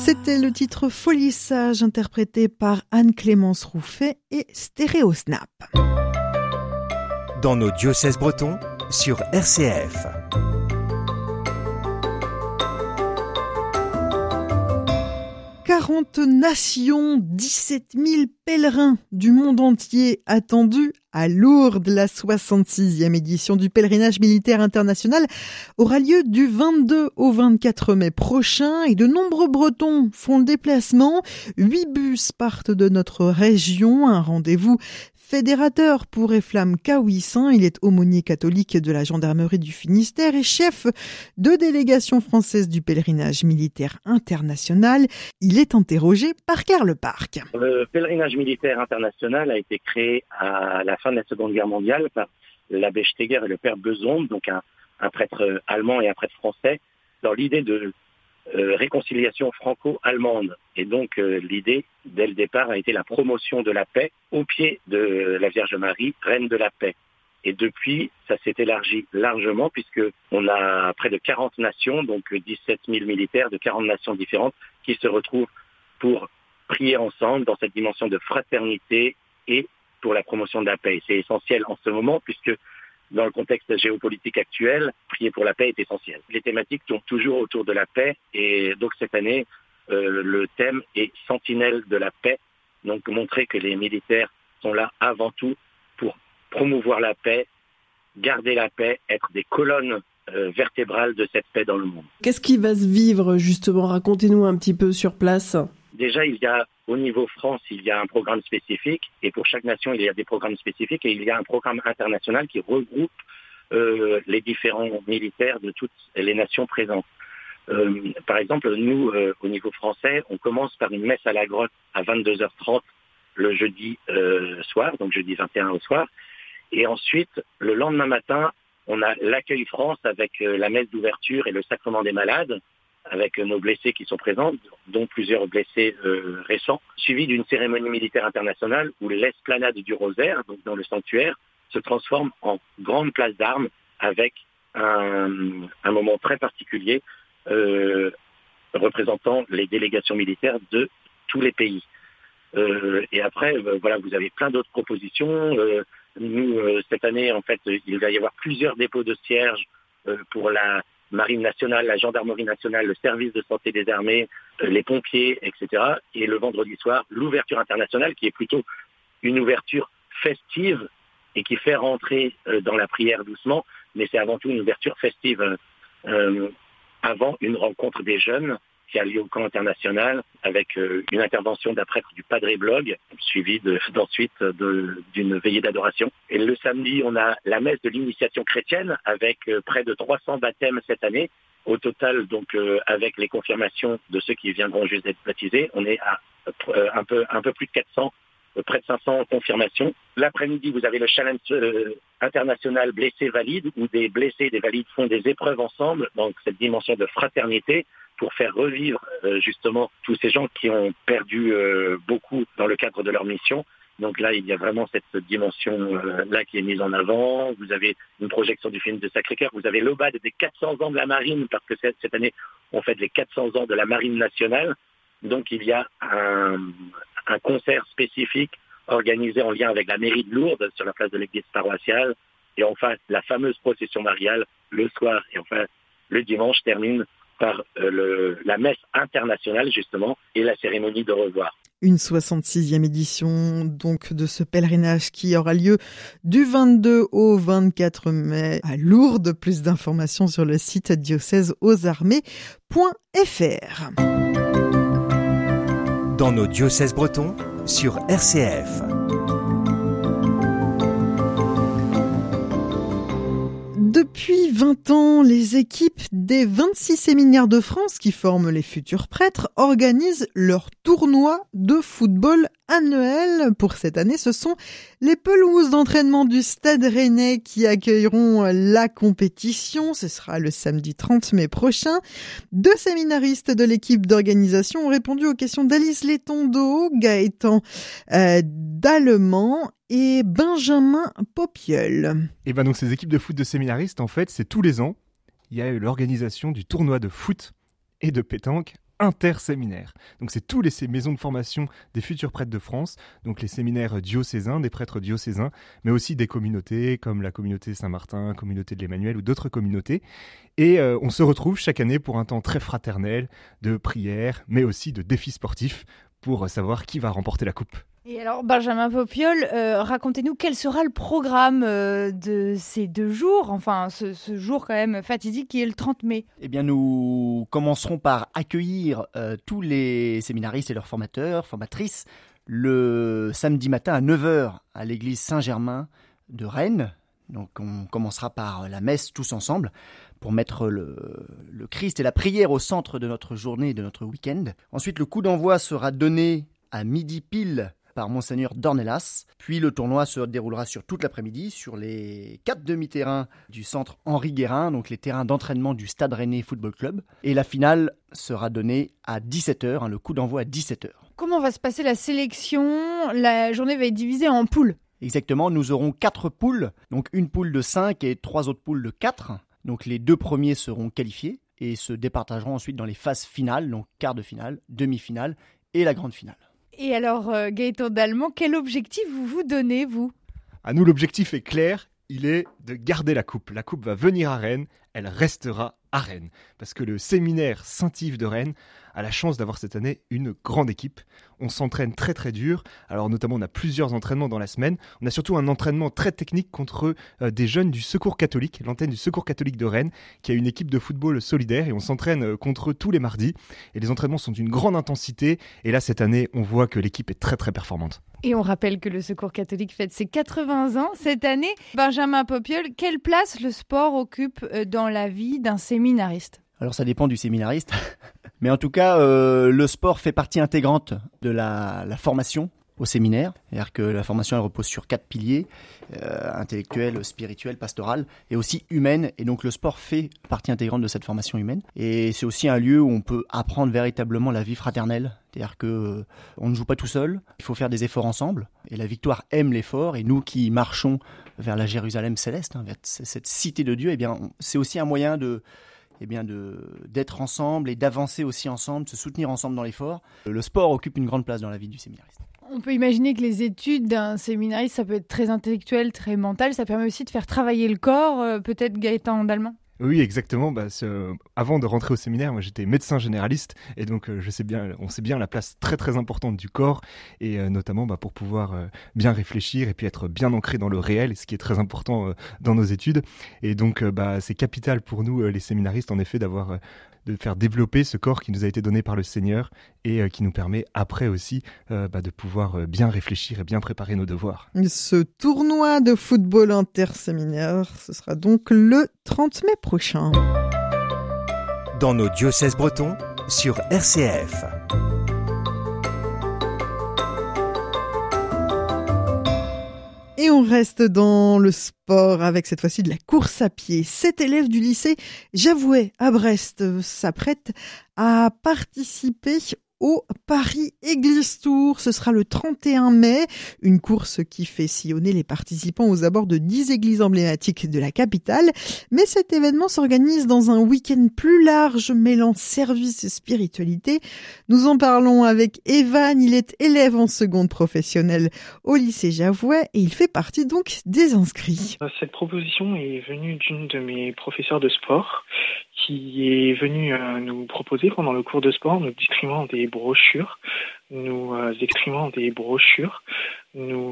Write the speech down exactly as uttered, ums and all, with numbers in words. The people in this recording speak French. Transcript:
C'était le titre Folie Sage interprété par Anne-Clémence Rouffet et Stéréosnap. Dans nos diocèses bretons sur R C F. quarante nations, dix-sept mille pèlerins du monde entier attendus à Lourdes. La soixante-sixième édition du pèlerinage militaire international aura lieu du vingt-deux au vingt-quatre mai prochain et de nombreux Bretons font le déplacement. Huit bus partent de notre région, un rendez-vous fédérateur pour Eflam Kawissin. Il est aumônier catholique de la gendarmerie du Finistère et chef de délégation française du pèlerinage militaire international. Il est interrogé par Claire Leparc. Le pèlerinage militaire international a été créé à la fin de la Seconde Guerre mondiale par l'abbé Steger et le père Bezold, donc un, un prêtre allemand et un prêtre français, dans l'idée de euh, réconciliation franco-allemande. Et donc euh, l'idée, dès le départ, a été la promotion de la paix au pied de la Vierge Marie, reine de la paix. Et depuis, ça s'est élargi largement puisque on a près de quarante nations, donc dix-sept mille militaires de quarante nations différentes qui se retrouvent pour prier ensemble dans cette dimension de fraternité et pour la promotion de la paix. Et c'est essentiel en ce moment puisque dans le contexte géopolitique actuel, prier pour la paix est essentiel. Les thématiques tournent toujours autour de la paix et donc cette année, euh, le thème est Sentinelle de la paix. Donc montrer que les militaires sont là avant tout pour promouvoir la paix, garder la paix, être des colonnes euh, vertébrales de cette paix dans le monde. Qu'est-ce qui va se vivre justement ? Racontez-nous un petit peu sur place. Déjà, il y a au niveau France, il y a un programme spécifique et pour chaque nation, il y a des programmes spécifiques et il y a un programme international qui regroupe euh, les différents militaires de toutes les nations présentes. Euh, par exemple, nous, euh, au niveau français, on commence par une messe à la grotte à vingt-deux heures trente le jeudi euh, soir, donc jeudi vingt et un au soir. Et ensuite, le lendemain matin, on a l'accueil France avec euh, la messe d'ouverture et le sacrement des malades, avec nos blessés qui sont présents, dont plusieurs blessés euh, récents, suivi d'une cérémonie militaire internationale où l'esplanade du Rosaire, donc dans le sanctuaire, se transforme en grande place d'armes avec un, un moment très particulier euh, représentant les délégations militaires de tous les pays. Euh, et après, euh, voilà, vous avez plein d'autres propositions. Euh, nous, euh, cette année, en fait, il va y avoir plusieurs dépôts de cierges euh, pour la Marine nationale, la gendarmerie nationale, le service de santé des armées, euh, les pompiers, et cetera. Et le vendredi soir, l'ouverture internationale, qui est plutôt une ouverture festive et qui fait rentrer euh, dans la prière doucement, mais c'est avant tout une ouverture festive euh, euh, avant une rencontre des jeunes qui a lieu au camp international avec euh, une intervention d'un prêtre du Padre Blog, suivie de, d'ensuite de, d'une veillée d'adoration. Et le samedi, on a la messe de l'initiation chrétienne avec euh, près de trois cents baptêmes cette année. Au total, donc, euh, avec les confirmations de ceux qui viendront juste d'être baptisés, on est à euh, un peu, un peu plus de quatre cents, euh, près de cinq cents confirmations. L'après-midi, vous avez le challenge euh, international blessés valides, où des blessés et des valides font des épreuves ensemble, donc cette dimension de fraternité, pour faire revivre euh, justement tous ces gens qui ont perdu euh, beaucoup dans le cadre de leur mission. Donc là, il y a vraiment cette dimension-là euh, qui est mise en avant. Vous avez une projection du film de Sacré-Cœur. Vous avez l'Aubade des quatre cents ans de la Marine, parce que cette, cette année, on fête les quatre cents ans de la Marine nationale. Donc il y a un, un concert spécifique organisé en lien avec la mairie de Lourdes sur la place de l'église paroissiale. Et enfin, la fameuse procession mariale le soir. Et enfin, le dimanche termine par euh, le, la messe internationale, justement, et la cérémonie de revoir. Une soixante-sixième édition donc de ce pèlerinage qui aura lieu du vingt-deux au vingt-quatre mai à Lourdes. Plus d'informations sur le site diocèse aux armées point f r. Dans nos diocèses bretons sur R C F. Depuis vingt ans, les équipes des vingt-six séminaires de France qui forment les futurs prêtres organisent leur tournoi de football annuel. Pour cette année, ce sont les pelouses d'entraînement du Stade Rennais qui accueilleront la compétition. Ce sera le samedi trente mai prochain. Deux séminaristes de l'équipe d'organisation ont répondu aux questions d'Alice Létondo, Gaëtan euh, Dallemand et Benjamin Popieul. Et ben donc ces équipes de foot de séminaristes, en fait, c'est tous les ans, il y a eu l'organisation du tournoi de foot et de pétanque interséminaires. Donc c'est tous les ces maisons de formation des futurs prêtres de France, donc les séminaires diocésains, des prêtres diocésains, mais aussi des communautés comme la communauté Saint-Martin, la communauté de l'Emmanuel ou d'autres communautés. Et euh, on se retrouve chaque année pour un temps très fraternel de prière, mais aussi de défis sportifs pour savoir qui va remporter la coupe. Et alors, Benjamin Popiol, euh, racontez-nous quel sera le programme euh, de ces deux jours, enfin ce, ce jour quand même fatidique qui est le trente mai. Eh bien, nous commencerons par accueillir euh, tous les séminaristes et leurs formateurs, formatrices, le samedi matin à neuf heures à l'église Saint-Germain de Rennes. Donc, on commencera par la messe tous ensemble pour mettre le, le Christ et la prière au centre de notre journée et de notre week-end. Ensuite, le coup d'envoi sera donné à midi pile par Monseigneur Dornelas. Puis le tournoi se déroulera sur toute l'après-midi sur les quatre demi-terrains du centre Henri Guérin, donc les terrains d'entraînement du Stade Rennais Football Club. Et la finale sera donnée à dix-sept heures, hein, le coup d'envoi à dix-sept heures. Comment va se passer la sélection ? La journée va être divisée en poules. Exactement, nous aurons quatre poules, donc une poule de cinq et trois autres poules de quatre. Donc les deux premiers seront qualifiés et se départageront ensuite dans les phases finales, donc quart de finale, demi-finale et la grande finale. Et alors, euh, Gaëtan Dallemands, quel objectif vous vous donnez, vous ? À nous, l'objectif est clair, il est de garder la coupe. La coupe va venir à Rennes, elle restera à Rennes. Parce que le séminaire Saint-Yves de Rennes a la chance d'avoir cette année une grande équipe. On s'entraîne très très dur. Alors notamment, on a plusieurs entraînements dans la semaine. On a surtout un entraînement très technique contre euh, des jeunes du Secours catholique, l'antenne du Secours catholique de Rennes, qui a une équipe de football solidaire. Et on s'entraîne euh, contre eux tous les mardis. Et les entraînements sont d'une grande intensité. Et là, cette année, on voit que l'équipe est très très performante. Et on rappelle que le Secours catholique fête ses quatre-vingts ans cette année. Benjamin Popiol, quelle place le sport occupe dans la vie d'un séminariste ? Alors ça dépend du séminariste, mais en tout cas, euh, le sport fait partie intégrante de la, la formation au séminaire. C'est-à-dire que la formation elle repose sur quatre piliers, euh, intellectuel, spirituel, pastoral, et aussi humaine. Et donc le sport fait partie intégrante de cette formation humaine. Et c'est aussi un lieu où on peut apprendre véritablement la vie fraternelle. C'est-à-dire que euh, on ne joue pas tout seul, il faut faire des efforts ensemble. Et la victoire aime l'effort. Et nous qui marchons vers la Jérusalem céleste, hein, vers cette cité de Dieu, eh bien, on, c'est aussi un moyen de... Eh bien de, d'être ensemble et d'avancer aussi ensemble, de se soutenir ensemble dans l'effort. Le sport occupe une grande place dans la vie du séminariste. On peut imaginer que les études d'un séminariste, ça peut être très intellectuel, très mental. Ça permet aussi de faire travailler le corps, euh, peut-être Gaëtan Dallemands. Oui, exactement. Bah, ce... Avant de rentrer au séminaire, moi j'étais médecin généraliste et donc euh, je sais bien, on sait bien la place très très importante du corps et euh, notamment bah, pour pouvoir euh, bien réfléchir et puis être bien ancré dans le réel, ce qui est très important euh, dans nos études. Et donc euh, bah, c'est capital pour nous euh, les séminaristes en effet d'avoir euh, de faire développer ce corps qui nous a été donné par le Seigneur et euh, qui nous permet après aussi euh, bah, de pouvoir euh, bien réfléchir et bien préparer nos devoirs. Ce tournoi de football interséminaire, ce sera donc le trente mai prochain. Dans nos diocèses bretons, sur R C F. Et on reste dans le sport avec cette fois-ci de la course à pied. Sept élèves du lycée Javouet à Brest s'apprêtent à participer au Paris-Église Tour. Ce sera le trente et un mai, une course qui fait sillonner les participants aux abords de dix églises emblématiques de la capitale. Mais cet événement s'organise dans un week-end plus large, mêlant service et spiritualité. Nous en parlons avec Evan, il est élève en seconde professionnelle au lycée Javouet et il fait partie donc des inscrits. Cette proposition est venue d'une de mes professeurs de sport qui est venue euh, nous proposer pendant le cours de sport, nous distribuant des brochures, nous euh, exprimant des brochures, nous